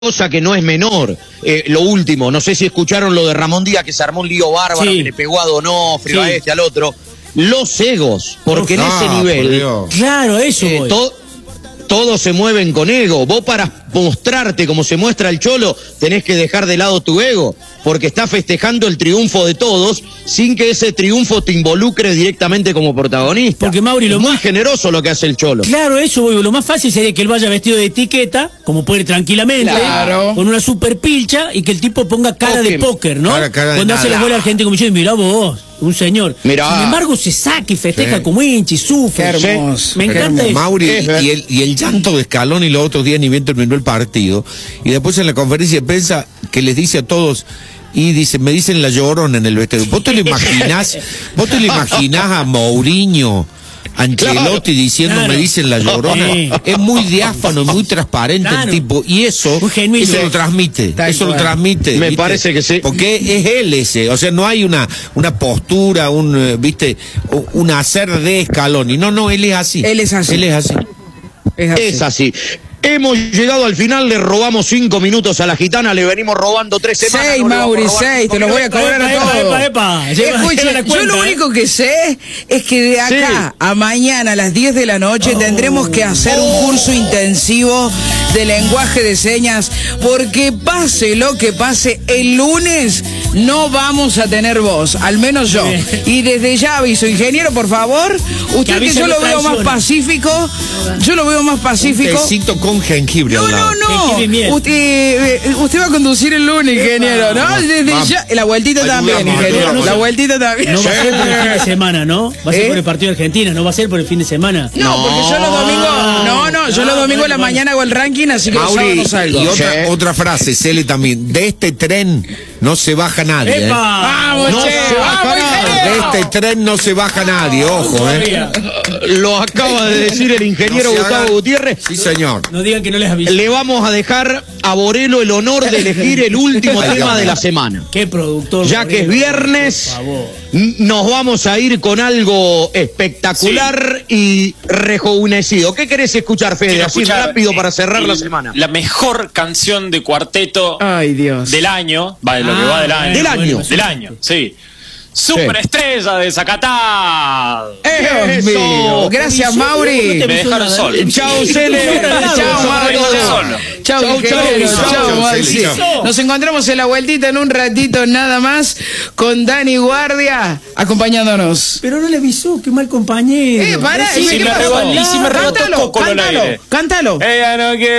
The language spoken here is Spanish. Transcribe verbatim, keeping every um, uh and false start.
cosa que no es menor, eh, lo último, no sé si escucharon lo de Ramón Díaz, que se armó un lío bárbaro, sí. que le pegó a Donofrio, sí. a este, al otro. Los egos, porque Uf, en ese ah, nivel... Claro, eso eh, to Todos se mueven con ego. Vos para mostrarte como se muestra el Cholo, tenés que dejar de lado tu ego, porque está festejando el triunfo de todos, sin que ese triunfo te involucre directamente como protagonista. Porque Mauri, lo es muy más generoso lo que hace el Cholo. Claro, eso, lo más fácil sería que él vaya vestido de etiqueta, como puede ir tranquilamente, claro. con una super pilcha, y que el tipo ponga cara okay. de póker, ¿no? Cara, cara Cuando de hace nada. la bola a gente como diciendo, mirá vos, un señor. Mirá. Sin embargo, se saca y festeja sí. como hincha y sufre. Qué hermoso. Me encanta eso. Mauri, y el, y el llanto de Scaloni los otros días ni bien terminó el partido. Y después en la conferencia de prensa que les dice a todos, y dice, me dicen la Llorona en el vestuario. ¿Vos te lo imaginás? ¿Vos te lo imaginás a Mourinho, Ancelotti claro, diciendo claro. me dicen la Llorona? Sí. Es muy diáfano, muy transparente claro. el tipo, y eso, eso lo transmite, Está eso igual. lo transmite. Me ¿viste? parece que sí. Porque es él ese, o sea, no hay una, una postura, un, viste, un hacer de Scaloni. No, no, él es así. Él es así. Él es así. Es así. Es así. Hemos llegado al final, le robamos cinco minutos a la gitana, le venimos robando tres semanas. Seis, no Mauri, seis, te los voy a cobrar a todos. Epa, epa, epa. Escuche, yo lo único que sé es que de acá sí. a mañana a las diez de la noche oh. tendremos que hacer un curso intensivo de lenguaje de señas, porque pase lo que pase, el lunes no vamos a tener voz, al menos yo. Y desde ya aviso, ingeniero, por favor, usted que, que yo lo veo más pacífico, yo lo veo más pacífico. Un con jengibre no, al lado. No, no, usted, eh, usted va a conducir el lunes, ingeniero, ¿no? Desde vamos. ya, la vueltita también, vamos, ingeniero, no, la vueltita también. No va a ser por el fin de semana, ¿no? Va a ser ¿Eh? por el partido de Argentina, no va a ser por el fin de semana. No, no porque yo los domingos, no, no, yo no, los domingos a la mañana hago el ranking, así que Mauri, no salgo. Y otra, sí. otra frase, Cele también, de este tren no se baja nadie. ¿eh? Vamos, no che, se baja vamos, nadie. De este tren no se baja nadie, ojo, ¿eh? Lo acaba de decir el ingeniero no Gustavo haga... Gutiérrez. Sí, señor. No digan que no les avisé. Le vamos a dejar a Borelo el honor de elegir el último tema de la semana. Qué productor. Ya Borelo, que es viernes, nos vamos a ir con algo espectacular sí. y rejuvenecido. ¿Qué querés escuchar, Fede? Así escuchar, rápido para cerrar el, la semana. La mejor canción de cuarteto Ay, Dios. del año. Va de lo ah, que va del año. Del año. Del año, sí. Superestrella sí. de Zacatá. Dios mío. Gracias, Mauri. Me dejaron solo. Chao, Cele. Chao, Mauri. Chao, chao. Nos encontramos en la vueltita en un ratito nada más con Dani Guardia acompañándonos. Pero no le avisó, qué mal compañero. Eh, pará, sí, si me rebotó, si me rebotó cántalo, cántalo, cántalo. Ella no quiere